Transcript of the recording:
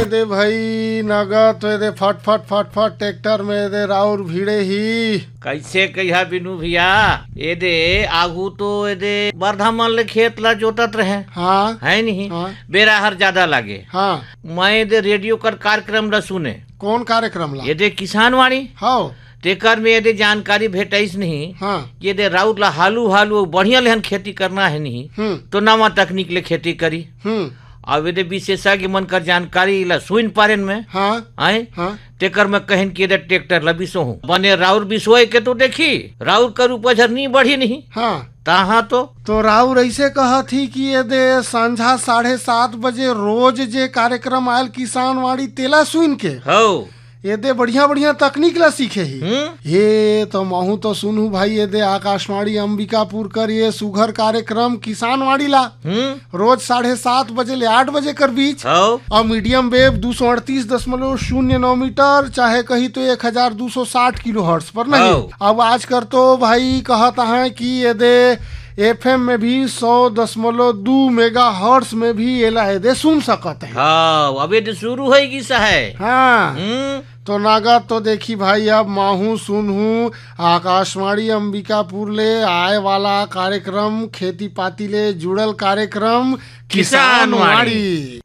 दे भाई नगद तो दे फट फट फट फट ट्रैक्टर में दे राउर भीड़े ही कैसे कहिया बिनू भैया ये दे आगू तो ये दे बरधामन ले खेत ला जोतत रहे हाँ है नहीं हाँ बेरा हर ज्यादा लागे हाँ मैं दे रेडियो कर कार्यक्रम ला सुने कौन कार्यक्रम ला ये दे किसान वाणी हाँ तेकर में यदि जानकारी भेटाइस नहीं हाँ ये दे राउत ला हालू हालू बढ़िया लेहन खेती करना है नहीं तो नवा तकनीक ले खेती करी अब यदि विशेषज्ञ मन कर जानकारी ला सुन पारेन में हाँ आए हाँ तेकर में कहन कि यदि ट्रैक्टर ला बिसो हूँ बने राउर बिसोए के तो देखी राउर कर उपज नहीं बढ़ी नहीं हाँ तहाँ तो राउर ऐसे कहा थी कि ये दे संझा 7:30 बजे रोज जे कार्यक्रम आयल किसान वाड़ी तेला सुन के हो ये दे बढ़िया बढ़िया तकनीक ला सीखे ही ये तो महू तो सुनू भाई ये दे आकाशवाणी अंबिकापुर कर ये सुघर कार्यक्रम किसान वाड़ी ला रोज 7:30 बजे ले 8 बजे कर बीच और मीडियम वेव 238.09 मीटर चाहे कही तो 1260 किलो हर्ट्ज पर नहीं। अब आज कर तो भाई कहता है कि ये दे FM में भी 100.2 मेगा हर्ट्ज में भी ये ला दे सुन सकते हैं। हाँ अब ये शुरू होगी सहे हाँ तो नागा तो देखी भाई अब माहू सुनहू आकाशवाणी अंबिकापुर ले आए वाला कार्यक्रम खेती पाती ले जुड़ल कार्यक्रम किसान वाड़ी।